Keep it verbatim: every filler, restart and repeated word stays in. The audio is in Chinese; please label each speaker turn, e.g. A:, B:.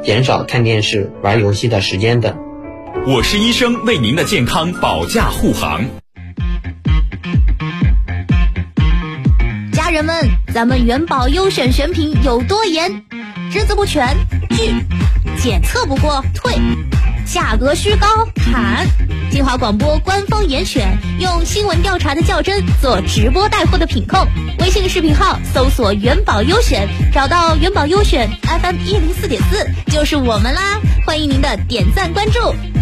A: 减少看电视、玩游戏的时间等。
B: 我是医生，为您的健康保驾护航。
C: 家人们，咱们元宝优选选品有多严？只字不全，拒；检测不过，退；价格虚高，砍。金华广播官方严选，用新闻调查的较真做直播带货的品控。微信视频号搜索元宝优选，找到元宝优选 F M 一零四点四就是我们啦！欢迎您的点赞关注。